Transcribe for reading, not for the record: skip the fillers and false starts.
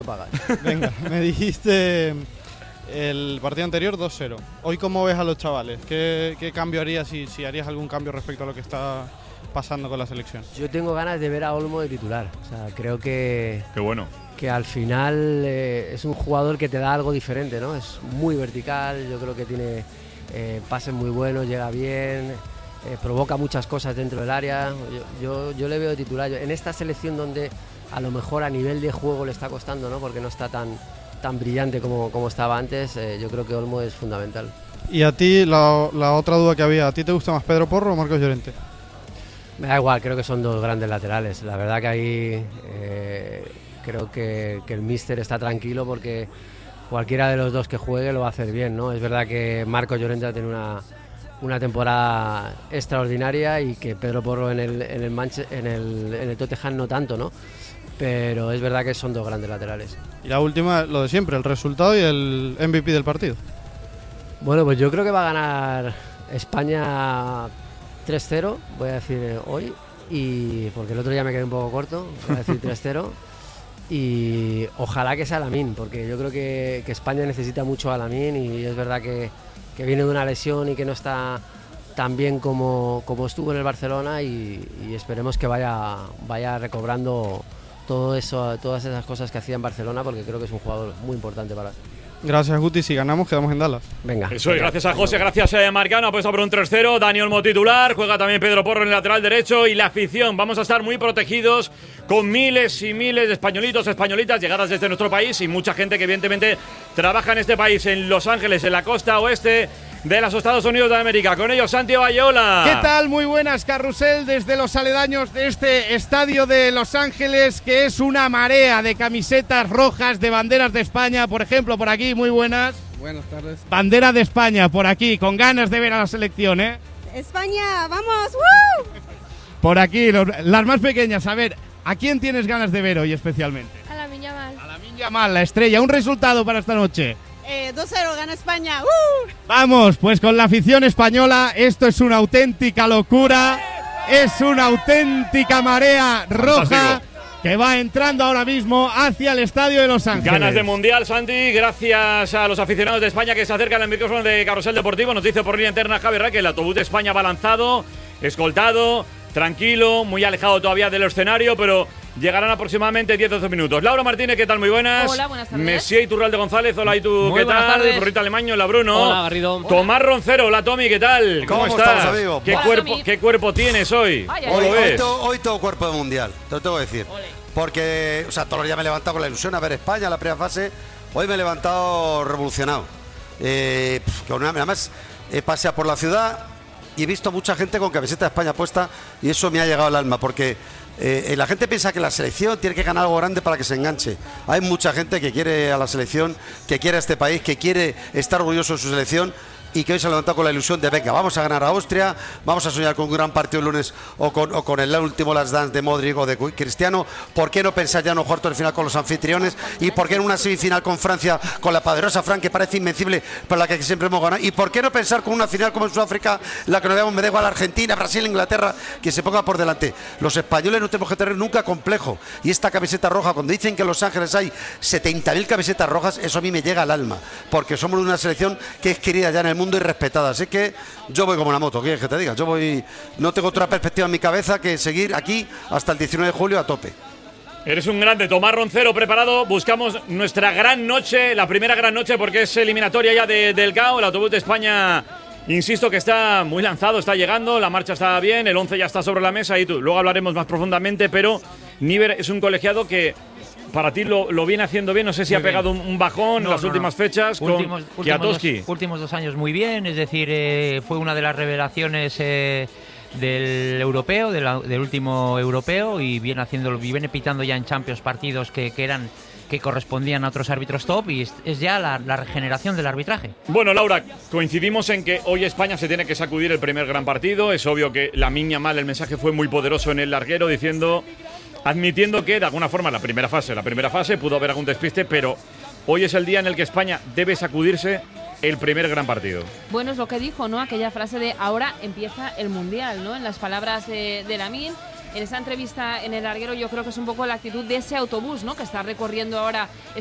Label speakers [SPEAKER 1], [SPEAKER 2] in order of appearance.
[SPEAKER 1] pagar.
[SPEAKER 2] Venga, me dijiste el partido anterior 2-0. Hoy, ¿cómo ves a los chavales? ¿Qué cambio harías si harías algún cambio respecto a lo que está pasando con la selección?
[SPEAKER 1] Yo tengo ganas de ver a Olmo de titular. O sea, creo que...
[SPEAKER 3] Qué bueno.
[SPEAKER 1] Que al final es un jugador que te da algo diferente, ¿no? Es muy vertical, yo creo que tiene pases muy buenos, llega bien, provoca muchas cosas dentro del área. Yo le veo de titular. En esta selección donde a lo mejor a nivel de juego le está costando, ¿no? Porque no está tan brillante como estaba antes, yo creo que Olmo es fundamental.
[SPEAKER 2] Y a ti, la otra duda que había, ¿a ti te gusta más Pedro Porro o Marcos Llorente?
[SPEAKER 1] Me da igual, creo que son dos grandes laterales. La verdad que ahí creo que el míster está tranquilo porque cualquiera de los dos que juegue lo va a hacer bien, ¿no? Es verdad que Marcos Llorente ha tenido una temporada extraordinaria y que Pedro Porro en el Tottenham no tanto, ¿no? Pero es verdad que son dos grandes laterales.
[SPEAKER 2] Y la última, lo de siempre, el resultado y el MVP del partido.
[SPEAKER 1] Bueno, pues yo creo que va a ganar España 3-0, voy a decir hoy, y porque el otro ya me quedé un poco corto, voy a decir 3-0. Y ojalá que sea Lamine, porque yo creo que España necesita mucho a Lamine y es verdad que viene de una lesión y que no está tan bien como estuvo en el Barcelona y esperemos que vaya recobrando todas esas cosas que hacía en Barcelona, porque creo que es un jugador muy importante para...
[SPEAKER 2] Gracias, Guti. Si ganamos, quedamos en Dallas.
[SPEAKER 1] Venga.
[SPEAKER 3] Eso es, gracias a José, gracias a Marcano. Ha puesto por un 3-0. Dani Olmo titular. Juega también Pedro Porro en el lateral derecho. Y la afición. Vamos a estar muy protegidos con miles y miles de españolitos, españolitas llegadas desde nuestro país y mucha gente que evidentemente trabaja en este país, en Los Ángeles, en la costa oeste de los Estados Unidos de América. Con ellos, Santi Bayola.
[SPEAKER 4] ¿Qué tal? Muy buenas, Carrusel, desde los aledaños de este estadio de Los Ángeles, que es una marea de camisetas rojas, de banderas de España. Por ejemplo, por aquí, muy buenas.
[SPEAKER 5] Buenas tardes.
[SPEAKER 4] Bandera de España, por aquí, con ganas de ver a la selección, ¿eh?
[SPEAKER 6] España, vamos, ¡woo!
[SPEAKER 4] Por aquí, las más pequeñas. A ver, ¿a quién tienes ganas de ver hoy especialmente?
[SPEAKER 6] A Lamine Yamal.
[SPEAKER 4] A Lamine Yamal, la estrella. Un resultado para esta noche.
[SPEAKER 6] 2-0, gana España.
[SPEAKER 4] Vamos, pues con la afición española, esto es una auténtica locura, es una auténtica marea roja.
[SPEAKER 3] Fantástico.
[SPEAKER 4] Que va entrando ahora mismo hacia el estadio de Los Ángeles.
[SPEAKER 3] Ganas de mundial, Santi, gracias a los aficionados de España que se acercan al micrófono de Carrusel Deportivo. Nos dice por línea interna Javi Ra que el autobús de España va lanzado, escoltado, tranquilo, muy alejado todavía del escenario, pero llegarán aproximadamente 10-12 minutos. Laura Martínez, ¿qué tal? Muy buenas.
[SPEAKER 7] Hola, buenas tardes.
[SPEAKER 3] Messier Iturralde González, hola, ¿y tú?
[SPEAKER 7] Muy
[SPEAKER 3] ¿Qué
[SPEAKER 7] buenas
[SPEAKER 3] tal?
[SPEAKER 7] tardes.
[SPEAKER 3] Burrito Alemaño, hola, Bruno.
[SPEAKER 7] Hola, Garrido.
[SPEAKER 3] Tomás Roncero, hola, Tommy, ¿qué tal?
[SPEAKER 8] ¿Cómo
[SPEAKER 3] estás?
[SPEAKER 8] estamos, amigo?
[SPEAKER 7] Hola,
[SPEAKER 3] ¿Qué cuerpo tienes hoy?
[SPEAKER 7] Ay,
[SPEAKER 3] ¿Cómo
[SPEAKER 7] ay,
[SPEAKER 3] lo
[SPEAKER 7] ay.
[SPEAKER 3] ves?
[SPEAKER 8] Hoy todo cuerpo de mundial, te lo tengo que decir.
[SPEAKER 7] Ole.
[SPEAKER 8] Porque, o sea, todos los días me he levantado con la ilusión a ver España, la primera fase. Hoy me he levantado revolucionado. Además, he paseado por la ciudad y he visto mucha gente con camiseta de España puesta y eso me ha llegado al alma, porque la gente piensa que la selección tiene que ganar algo grande para que se enganche. Hay mucha gente que quiere a la selección, que quiere a este país, que quiere estar orgulloso de su selección y que hoy se ha levantado con la ilusión de venga, vamos a ganar a Austria, vamos a soñar con un gran partido el lunes o con el último Last Dance de Modric o de Cristiano. ¿Por qué no pensar ya en un cuarto de final con los anfitriones? ¿Y por qué en una semifinal con Francia, con la poderosa Fran, que parece invencible, pero la que siempre hemos ganado? ¿Y por qué no pensar con una final como en Sudáfrica, la que nos veamos, me da igual, Argentina, Brasil, Inglaterra, que se ponga por delante? Los españoles no tenemos que tener nunca complejo, y esta camiseta roja, cuando dicen que en Los Ángeles hay 70.000 camisetas rojas, eso a mí me llega al alma, porque somos una selección que es querida ya en el mundo y respetada. Así que yo voy como una moto, ¿quieres que te diga? Yo voy, no tengo otra perspectiva en mi cabeza que seguir aquí hasta el 19 de julio a tope.
[SPEAKER 3] Eres un grande, Tomás Roncero, preparado. Buscamos nuestra gran noche, la primera gran noche, porque es eliminatoria ya del CAO. El autobús de España, insisto que está muy lanzado, está llegando, la marcha está bien, el 11 ya está sobre la mesa y luego hablaremos más profundamente, pero Níver es un colegiado que para ti lo viene haciendo bien. No sé si ha pegado un bajón en las últimas fechas con Kwiatkowski.
[SPEAKER 9] Últimos 2 años muy bien, es decir, fue una de las revelaciones del europeo, del último europeo, y viene pitando ya en Champions partidos que correspondían a otros árbitros top, y es ya la regeneración del arbitraje.
[SPEAKER 3] Bueno, Laura, coincidimos en que hoy España se tiene que sacudir el primer gran partido. Es obvio que Lamine Yamal, el mensaje fue muy poderoso en el larguero, admitiendo que de alguna forma la primera fase pudo haber algún despiste, pero hoy es el día en el que España debe sacudirse el primer gran partido.
[SPEAKER 7] Bueno, es lo que dijo, ¿no? Aquella frase de ahora empieza el Mundial, ¿no? En las palabras de Lamine.
[SPEAKER 5] en esa entrevista en el larguero yo creo que es un poco la actitud de ese autobús, ¿no? Que está recorriendo ahora